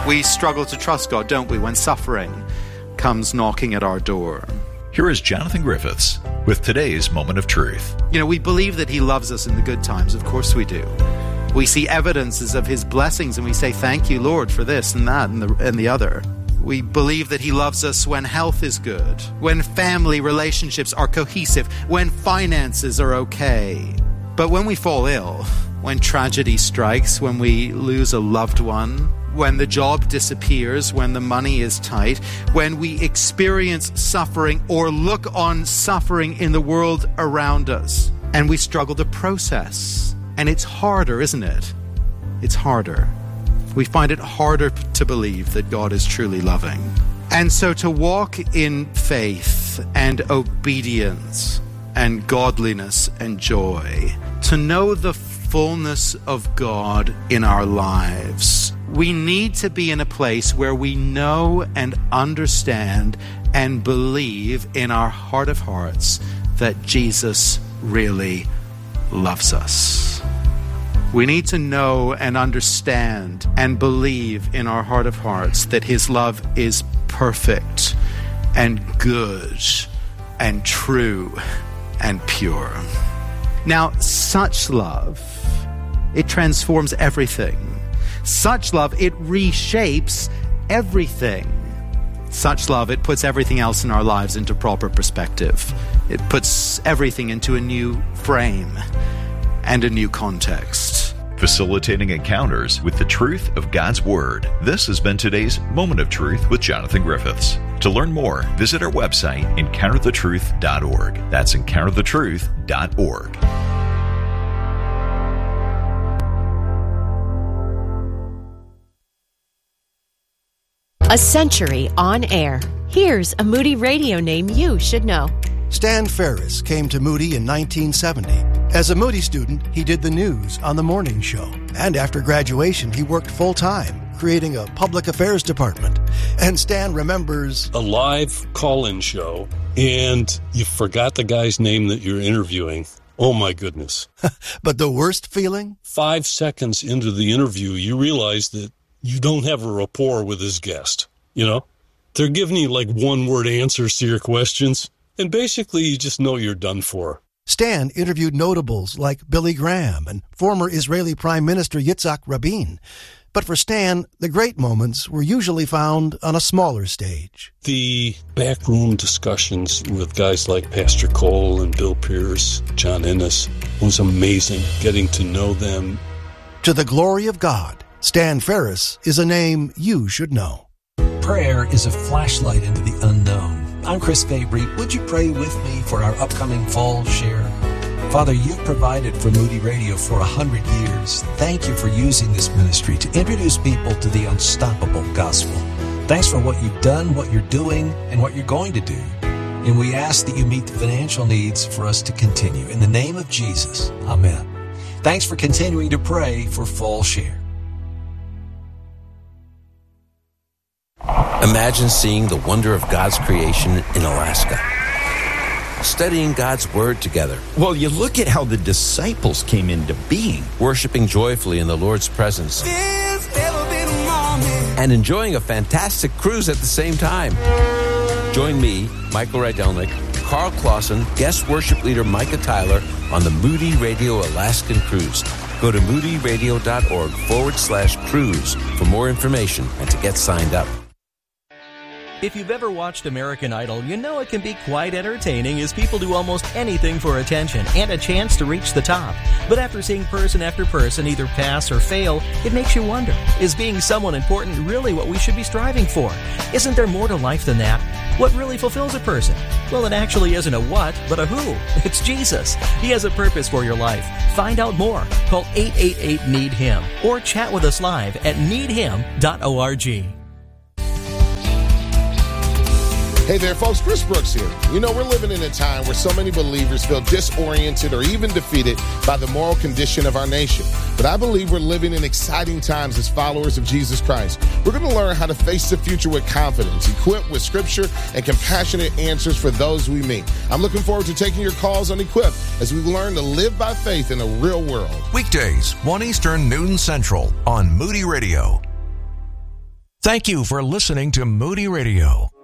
We struggle to trust God, don't we, when suffering comes knocking at our door. Here is Jonathan Griffiths with today's Moment of Truth. We believe that He loves us in the good times. Of course we do. We see evidences of His blessings and we say, thank you, Lord, for this and that and the other. We believe that He loves us when health is good, when family relationships are cohesive, when finances are okay. But when we fall ill, when tragedy strikes, when we lose a loved one, when the job disappears, when the money is tight, when we experience suffering or look on suffering in the world around us, and we struggle to process. And it's harder, isn't it? It's harder. We find it harder to believe that God is truly loving. And so to walk in faith and obedience and godliness and joy, to know the fullness of God in our lives, we need to be in a place where we know and understand and believe in our heart of hearts that Jesus really loves us. We need to know and understand and believe in our heart of hearts that His love is perfect and good and true and pure. Now, such love, it transforms everything. Such love, it reshapes everything. Such love, it puts everything else in our lives into proper perspective. It puts everything into a new frame and a new context. Facilitating encounters with the truth of God's Word. This has been today's Moment of Truth with Jonathan Griffiths. To learn more, visit our website, encounterthetruth.org. That's encounterthetruth.org. A century on air. Here's a Moody Radio name you should know. Stan Ferris came to Moody in 1970. As a Moody student, he did the news on the morning show. And after graduation, he worked full-time, creating a public affairs department. And Stan remembers a live call-in show, and you forgot the guy's name that you're interviewing. Oh, my goodness. But the worst feeling? 5 seconds into the interview, you realize that you don't have a rapport with his guest. They're giving you like one-word answers to your questions, and basically you just know you're done for. Stan interviewed notables like Billy Graham and former Israeli Prime Minister Yitzhak Rabin. But for Stan, the great moments were usually found on a smaller stage. The backroom discussions with guys like Pastor Cole and Bill Pierce, John Ennis, was amazing getting to know them. To the glory of God, Stan Ferris is a name you should know. Prayer is a flashlight into the unknown. I'm Chris Fabry. Would you pray with me for our upcoming fall share? Father, you've provided for Moody Radio for 100 years. Thank you for using this ministry to introduce people to the unstoppable gospel. Thanks for what you've done, what you're doing, and what you're going to do. And we ask that you meet the financial needs for us to continue. In the name of Jesus, amen. Thanks for continuing to pray for fall share. Imagine seeing the wonder of God's creation in Alaska. Studying God's Word together. Well, you look at how the disciples came into being. Worshiping joyfully in the Lord's presence. And enjoying a fantastic cruise at the same time. Join me, Michael Rydelnik, Carl Clausen, guest worship leader Micah Tyler on the Moody Radio Alaskan Cruise. Go to moodyradio.org/cruise for more information and to get signed up. If you've ever watched American Idol, you know it can be quite entertaining as people do almost anything for attention and a chance to reach the top. But after seeing person after person either pass or fail, it makes you wonder, is being someone important really what we should be striving for? Isn't there more to life than that? What really fulfills a person? Well, it actually isn't a what, but a who. It's Jesus. He has a purpose for your life. Find out more. Call 888-NEED-HIM or chat with us live at needhim.org. Hey there, folks. Chris Brooks here. We're living in a time where so many believers feel disoriented or even defeated by the moral condition of our nation. But I believe we're living in exciting times as followers of Jesus Christ. We're going to learn how to face the future with confidence, equipped with Scripture and compassionate answers for those we meet. I'm looking forward to taking your calls on Equip as we learn to live by faith in a real world. Weekdays, 1 Eastern, noon Central on Moody Radio. Thank you for listening to Moody Radio.